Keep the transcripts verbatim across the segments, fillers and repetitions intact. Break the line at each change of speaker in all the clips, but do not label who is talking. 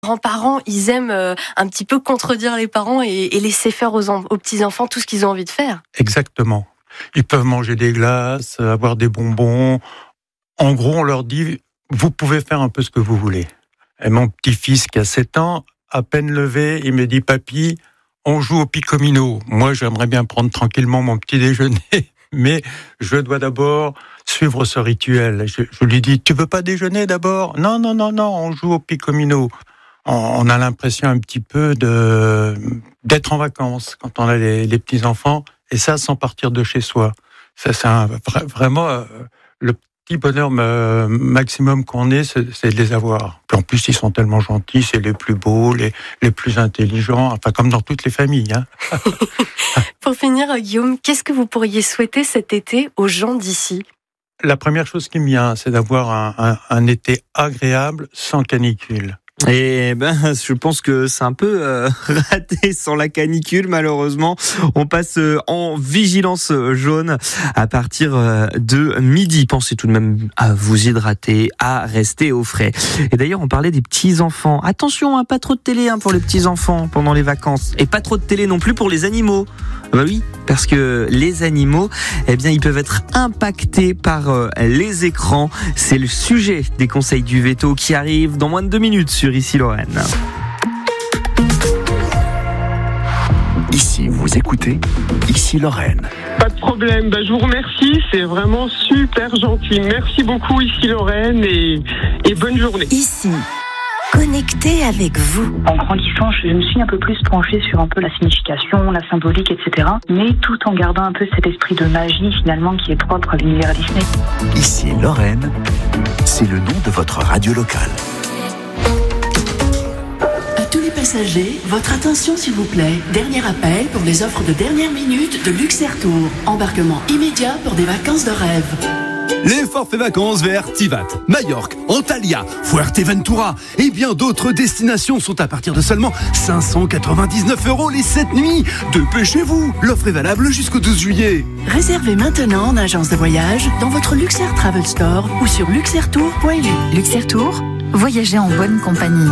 grands-parents, ils aiment euh, un petit peu contredire les parents et, et laisser faire aux, en- aux petits-enfants tout ce qu'ils ont envie de faire.
Exactement. Ils peuvent manger des glaces, avoir des bonbons. En gros, on leur dit, vous pouvez faire un peu ce que vous voulez. Et mon petit-fils qui a sept ans, à peine levé, il me dit, papy, on joue au picomino. Moi, j'aimerais bien prendre tranquillement mon petit déjeuner, mais je dois d'abord suivre ce rituel. Je, je lui dis, tu veux pas déjeuner d'abord ? Non, non, non, non, on joue au picomino. On, on a l'impression un petit peu de, d'être en vacances quand on a les, les petits-enfants, et ça sans partir de chez soi. Ça, c'est un, vraiment euh, le petit bonheur euh, maximum qu'on ait, c'est, c'est de les avoir. Puis en plus, ils sont tellement gentils, c'est les plus beaux, les, les plus intelligents, enfin comme dans toutes les familles. Hein.
Pour finir, Guillaume, qu'est-ce que vous pourriez souhaiter cet été aux gens d'ici ?
La première chose qui me vient, c'est d'avoir un, un, un été agréable sans canicule.
Et ben, je pense que c'est un peu euh, raté sans la canicule, malheureusement. On passe euh, en vigilance jaune à partir euh, de midi. Pensez tout de même à vous hydrater, à rester au frais. Et d'ailleurs, on parlait des petits-enfants. Attention, hein, pas trop de télé hein, pour les petits-enfants pendant les vacances. Et pas trop de télé non plus pour les animaux. Bah oui, parce que les animaux, eh bien, ils peuvent être impactés par euh, les écrans. C'est le sujet des conseils du veto qui arrive dans moins de deux minutes sur Ici Lorraine.
Ici, vous écoutez Ici Lorraine.
Pas de problème, ben, je vous remercie, c'est vraiment super gentil. Merci beaucoup Ici Lorraine et, et bonne journée.
Ici, connecté avec vous.
En grandissant, je me suis un peu plus penchée sur un peu la signification, la symbolique, et cetera. Mais tout en gardant un peu cet esprit de magie finalement qui est propre à l'univers Disney.
Ici Lorraine, c'est le nom de votre radio locale.
À tous les passagers, votre attention s'il vous plaît. Dernier appel pour les offres de dernière minute de Luxair Tour. Embarquement immédiat pour des vacances de rêve.
Les forfaits vacances vers Tivat, Majorque, Antalya, Fuerteventura et bien d'autres destinations sont à partir de seulement cinq cent quatre-vingt-dix-neuf euros les sept nuits. Dépêchez-vous, l'offre est valable jusqu'au douze juillet.
Réservez maintenant en agence de voyage dans votre Luxair Travel Store ou sur luxairtour point l u.
Luxair Tour, voyagez en bonne compagnie.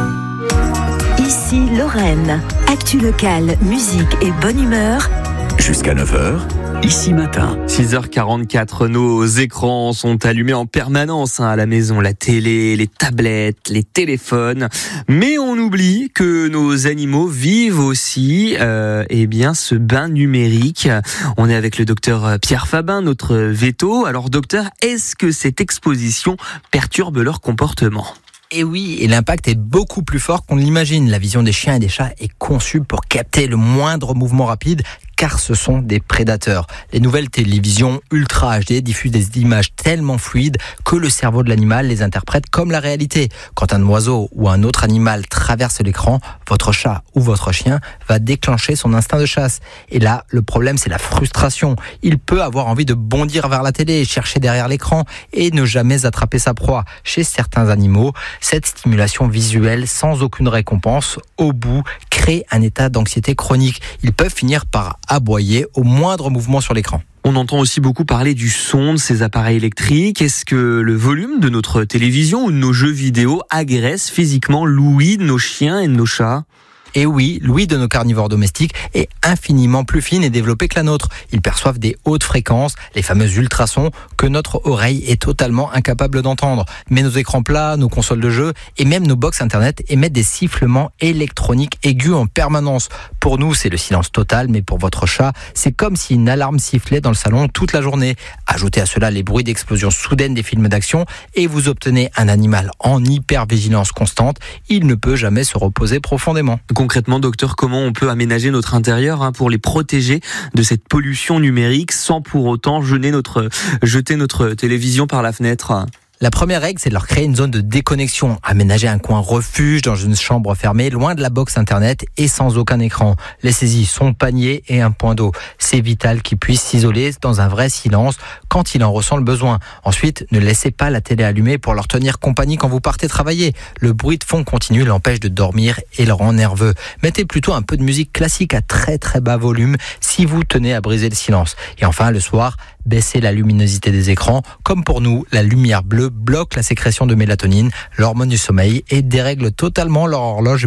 Ici Lorraine. Actu locale, musique et bonne humeur.
Jusqu'à neuf heures, Ici Matin.
six heures quarante-quatre, nos écrans sont allumés en permanence hein, à la maison. La télé, les tablettes, les téléphones. Mais on oublie que nos animaux vivent aussi euh, eh bien, ce bain numérique. On est avec le docteur Pierre Fabin, notre veto. Alors docteur, est-ce que cette exposition perturbe leur comportement ?
Et oui, et l'impact est beaucoup plus fort qu'on l'imagine. La vision des chiens et des chats est conçue pour capter le moindre mouvement rapide, car ce sont des prédateurs. Les nouvelles télévisions Ultra H D diffusent des images tellement fluides que le cerveau de l'animal les interprète comme la réalité. Quand un oiseau ou un autre animal traverse l'écran, votre chat ou votre chien va déclencher son instinct de chasse. Et là, le problème, c'est la frustration. Il peut avoir envie de bondir vers la télé, chercher derrière l'écran et ne jamais attraper sa proie. Chez certains animaux, cette stimulation visuelle sans aucune récompense, au bout, crée un état d'anxiété chronique. Ils peuvent finir par aboyer au moindre mouvement sur l'écran.
On entend aussi beaucoup parler du son de ces appareils électriques. Est-ce que le volume de notre télévision ou de nos jeux vidéo agresse physiquement l'ouïe de nos chiens et de nos chats ?
Et oui, l'ouïe de nos carnivores domestiques est infiniment plus fine et développée que la nôtre. Ils perçoivent des hautes fréquences, les fameux ultrasons, que notre oreille est totalement incapable d'entendre. Mais nos écrans plats, nos consoles de jeux et même nos box internet émettent des sifflements électroniques aigus en permanence. Pour nous, c'est le silence total, mais pour votre chat, c'est comme si une alarme sifflait dans le salon toute la journée. Ajoutez à cela les bruits d'explosion soudaine des films d'action et vous obtenez un animal en hypervigilance constante. Il ne peut jamais se reposer profondément.
Concrètement, docteur, comment on peut aménager notre intérieur hein, pour les protéger de cette pollution numérique sans pour autant jeter notre, jeter notre télévision par la fenêtre ?
La première règle, c'est de leur créer une zone de déconnexion. Aménager un coin refuge dans une chambre fermée, loin de la box internet et sans aucun écran. Laissez-y son panier et un point d'eau. C'est vital qu'ils puissent s'isoler dans un vrai silence quand il en ressent le besoin. Ensuite, ne laissez pas la télé allumée pour leur tenir compagnie quand vous partez travailler. Le bruit de fond continu l'empêche de dormir et le rend nerveux. Mettez plutôt un peu de musique classique à très très bas volume si vous tenez à briser le silence. Et enfin, le soir, baissez la luminosité des écrans. Comme pour nous, la lumière bleue bloque la sécrétion de mélatonine, l'hormone du sommeil, et dérègle totalement leur horloge